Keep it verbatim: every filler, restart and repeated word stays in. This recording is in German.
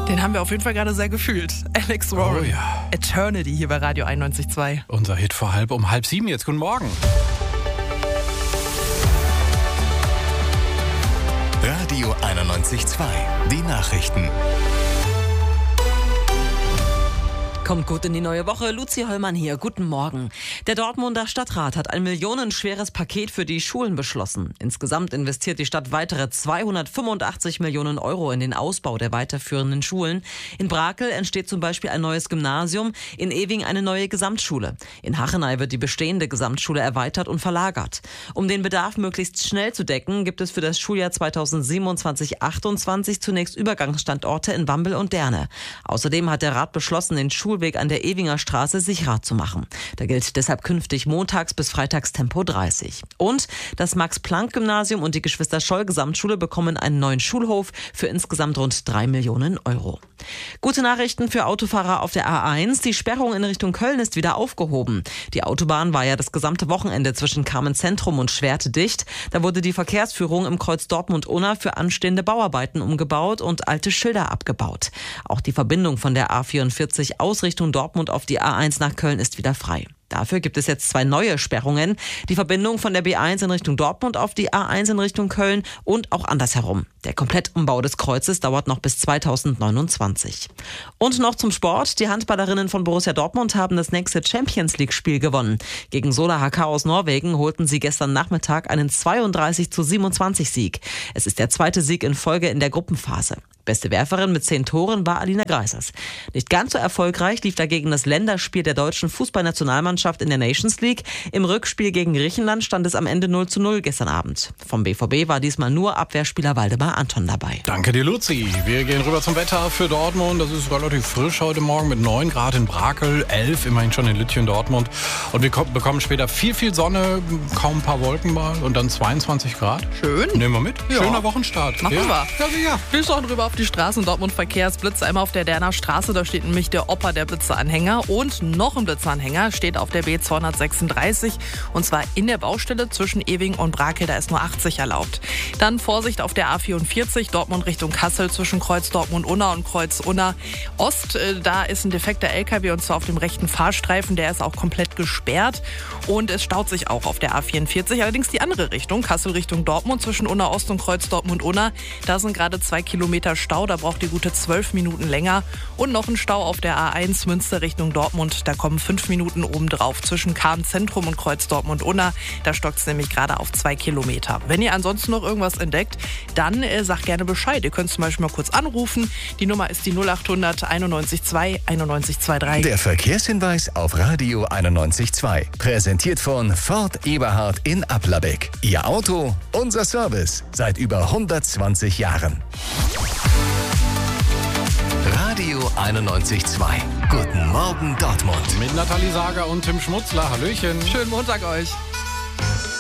Den haben wir auf jeden Fall gerade sehr gefühlt. Alex Warren, Oh ja. Eternity hier bei Radio einundneunzig Komma zwei. Unser Hit vor halb um halb sieben jetzt. Guten Morgen. Radio einundneunzig Komma zwei. Die Nachrichten. Kommt gut in die neue Woche. Luzi Hollmann hier. Guten Morgen. Der Dortmunder Stadtrat hat ein millionenschweres Paket für die Schulen beschlossen. Insgesamt investiert die Stadt weitere zweihundertfünfundachtzig Millionen Euro in den Ausbau der weiterführenden Schulen. In Brakel entsteht zum Beispiel ein neues Gymnasium, in Ewing eine neue Gesamtschule. In Hachenay wird die bestehende Gesamtschule erweitert und verlagert. Um den Bedarf möglichst schnell zu decken, gibt es für das Schuljahr zweitausendsiebenundzwanzig achtundzwanzig zunächst Übergangsstandorte in Wambel und Derne. Außerdem hat der Rat beschlossen, den Schulweg an der Ewinger Straße sicherer zu machen. Da gilt deshalb künftig montags bis freitags Tempo dreißig. Und das Max-Planck-Gymnasium und die Geschwister-Scholl-Gesamtschule bekommen einen neuen Schulhof für insgesamt rund drei Millionen Euro. Gute Nachrichten für Autofahrer auf der A eins. Die Sperrung in Richtung Köln ist wieder aufgehoben. Die Autobahn war ja das gesamte Wochenende zwischen Kamenz-Zentrum und Schwerte dicht. Da wurde die Verkehrsführung im Kreuz Dortmund-Unna für anstehende Bauarbeiten umgebaut und alte Schilder abgebaut. Auch die Verbindung von der A vierundvierzig aus Richtung Dortmund auf die A eins nach Köln ist wieder frei. Dafür gibt es jetzt zwei neue Sperrungen. Die Verbindung von der B eins in Richtung Dortmund auf die A eins in Richtung Köln und auch andersherum. Der Komplettumbau des Kreuzes dauert noch bis zweitausendneunundzwanzig. Und noch zum Sport. Die Handballerinnen von Borussia Dortmund haben das nächste Champions-League-Spiel gewonnen. Gegen Sola H K aus Norwegen holten sie gestern Nachmittag einen zweiunddreißig zu siebenundzwanzig Sieg. Es ist der zweite Sieg in Folge in der Gruppenphase. Beste Werferin mit zehn Toren war Alina Greisers. Nicht ganz so erfolgreich lief dagegen das Länderspiel der deutschen Fußballnationalmannschaft in der Nations League. Im Rückspiel gegen Griechenland stand es am Ende null zu null gestern Abend. Vom B V B war diesmal nur Abwehrspieler Waldemar Anton dabei. Danke dir, Luzi. Wir gehen rüber zum Wetter für Dortmund. Das ist relativ frisch heute Morgen mit neun Grad in Brakel, elf immerhin schon in Lüttchen, Dortmund. Und wir kommen- bekommen später viel, viel Sonne, kaum ein paar Wolken mal und dann zweiundzwanzig Grad. Schön. Nehmen wir mit. Ja. Schöner Wochenstart. Machen ja. wir. Ja, sicher. Wir schauen rüber auf die Straßen. Dortmund Verkehrsblitz. Einmal auf der Derner Straße, da steht nämlich der Opa der Blitzeanhänger. Und noch ein Blitzeanhänger steht auf der B zweihundertsechsunddreißig. Und zwar in der Baustelle zwischen Ewing und Brakel. Da ist nur achtzig erlaubt. Dann Vorsicht auf der A vierundvierzig, Dortmund Richtung Kassel zwischen Kreuz Dortmund-Unna und Kreuz Unna Ost. Äh, Da ist ein defekter L K W und zwar auf dem rechten Fahrstreifen. Der ist auch komplett gesperrt. Und es staut sich auch auf der A vierundvierzig. Allerdings die andere Richtung, Kassel Richtung Dortmund zwischen Unna Ost und Kreuz Dortmund-Unna. Da sind gerade zwei Kilometer Stau. Da braucht die gute zwölf Minuten länger. Und noch ein Stau auf der A eins Münster Richtung Dortmund. Da kommen fünf Minuten obendrauf zwischen Kamenz-Zentrum und Kreuz Dortmund-Unna. Da stockt es nämlich gerade auf zwei Kilometer. Wenn ihr ansonsten noch irgendwas entdeckt, dann äh, sagt gerne Bescheid. Ihr könnt zum Beispiel mal kurz anrufen. Die Nummer ist die null acht hundert einundneunzig zwei einundneunzig zweiunddreißig. Der Verkehrshinweis auf Radio einundneunzig Komma zwei. Präsentiert von Ford Eberhard in Applerbeck. Ihr Auto, unser Service. Seit über hundertzwanzig Jahren. Radio einundneunzig Komma zwei. Guten Morgen Dortmund. Mit Nathalie Sager und Tim Schmutzler. Hallöchen. Schönen Montag euch.